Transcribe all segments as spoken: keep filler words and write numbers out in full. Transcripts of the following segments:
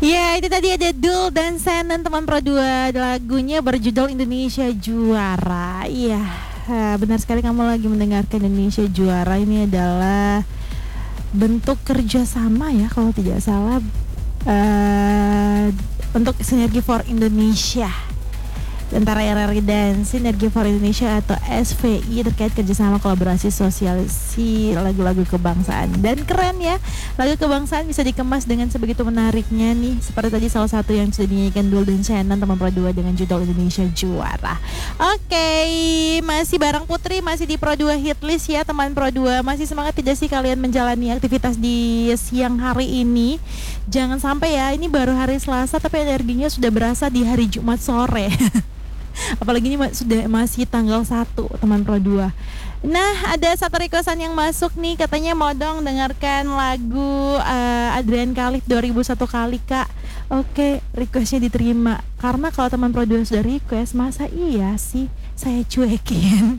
Ya, itu tadi ada Dul dan Shannon teman Pro dua. Lagunya berjudul Indonesia Juara. Iya, eh, benar sekali kamu lagi mendengarkan Indonesia Juara. Ini adalah bentuk kerjasama ya kalau tidak salah, uh, untuk Sinergi for Indonesia antara R R I dan Sinergi for Indonesia atau S V I terkait kerjasama kolaborasi sosialisasi lagu-lagu kebangsaan. Dan keren ya, lagu kebangsaan bisa dikemas dengan sebegitu menariknya nih. Seperti tadi salah satu yang sudah dinyanyikan Dul dan Shannon teman Pro dua dengan judul Indonesia Juara. Oke, masih bareng Putri, masih di Pro dua Hitlist ya teman Pro dua. Masih semangat tidak sih kalian menjalani aktivitas di siang hari ini? Jangan sampai ya, ini baru hari Selasa tapi energinya sudah berasa di hari Jumat sore. Apalagi ini sudah masih tanggal satu teman Pro dua. Nah, ada satu requestan yang masuk nih, katanya mau dong dengarkan lagu uh, Adrian Khalif dua ribu satu kali Kak. Oke, requestnya diterima. Karena kalau teman Pro dua sudah request, masa iya sih saya cuekin.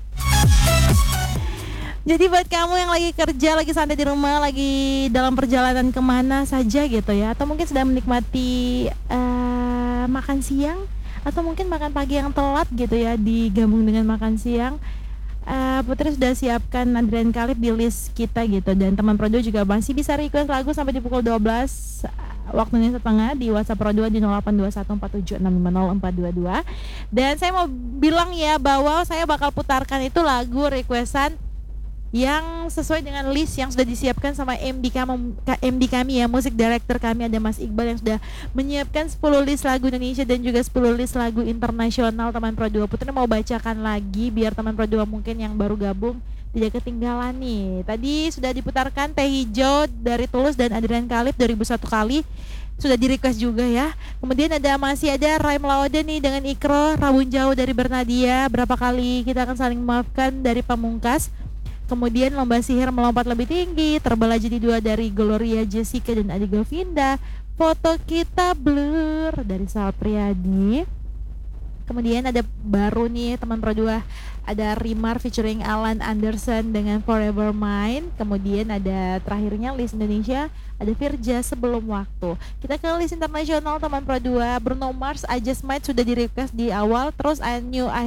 Jadi buat kamu yang lagi kerja, lagi santai di rumah, lagi dalam perjalanan kemana saja gitu ya, atau mungkin sedang menikmati uh, makan siang, atau mungkin makan pagi yang telat gitu ya, digabung dengan makan siang, uh, Putri sudah siapkan Adrian Khalif di list kita gitu. Dan teman Pro dua juga masih bisa request lagu sampai di pukul dua belas waktunya setengah di WhatsApp Pro dua di nol delapan dua satu empat tujuh enam lima nol empat dua dua. Dan saya mau bilang ya bahwa saya bakal putarkan itu lagu requestan yang sesuai dengan list yang sudah disiapkan sama M D kami, M D kami ya, musik director kami ada Mas Iqbal yang sudah menyiapkan sepuluh list lagu Indonesia dan juga sepuluh list lagu internasional teman Pro dua. Putri mau bacakan lagi biar teman Pro dua mungkin yang baru gabung tidak ketinggalan nih. Tadi sudah diputarkan Teh Hijau dari Tulus dan Adrian Khalif dua ribu satu kali, sudah di request juga ya. Kemudian ada masih ada Raim Laude nih dengan Ikro, Rabun Jauh dari Bernadia, berapa kali kita akan saling memaafkan dari Pamungkas. Kemudian Lomba Sihir Melompat Lebih Tinggi, Terbelah Jadi Dua dari Gloria Jessica dan Adi Govinda, Foto Kita Blur dari Sal Priadi. Kemudian ada baru nih teman Pro dua, ada Rimar featuring Alan Anderson dengan Forever Mine. Kemudian ada terakhirnya list Indonesia, ada Virja Sebelum Waktu. Kita ke list internasional teman Pro dua. Bruno Mars I Just Might sudah di request di awal. Terus I Knew I,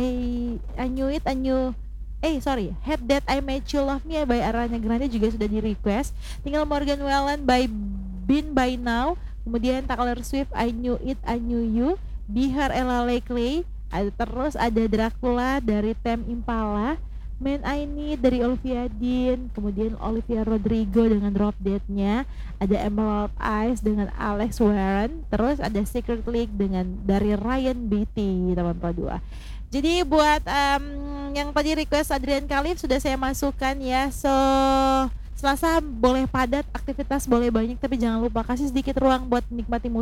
I Knew It I Knew Eh sorry, Had That I Made You Love Me by Ariana Grande juga sudah di request. Tinggal Morgan Wallen by Been By Now. Kemudian Taylor Swift I Knew It I Knew You, Bihar Ella Clay. Ada terus ada Dracula dari Tem Impala, Man I Need dari Olivia Dean. Kemudian Olivia Rodrigo dengan Drop Dead-nya. Ada Emerald Eyes dengan Alex Warren. Terus ada Secret League dengan dari Ryan Beatty teman Pro dua. Jadi buat um, yang tadi request Adrian Khalif sudah saya masukkan ya. So Selasa boleh padat, aktivitas boleh banyak, tapi jangan lupa kasih sedikit ruang buat nikmati musik.